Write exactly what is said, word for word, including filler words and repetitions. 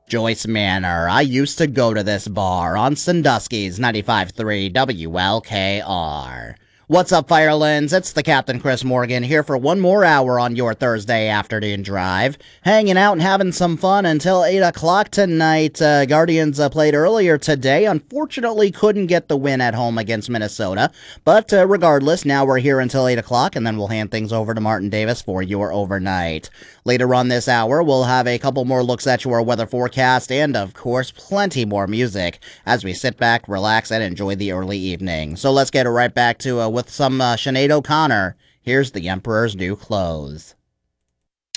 Joyce Manor. I used to go to this bar on Sandusky's ninety-five point three W L K R. What's up, Firelands? It's the Captain Chris Morgan here for one more hour on your Thursday afternoon drive. Hanging out and having some fun until eight o'clock tonight. Uh, Guardians uh, played earlier today. Unfortunately, couldn't get the win at home against Minnesota. But uh, regardless, now we're here until eight o'clock, and then we'll hand things over to Martin Davis for your overnight. Later on this hour, we'll have a couple more looks at your weather forecast and, of course, plenty more music as we sit back, relax, and enjoy the early evening. So let's get right back to uh, with some uh, Sinead O'Connor. Here's The Emperor's New Clothes.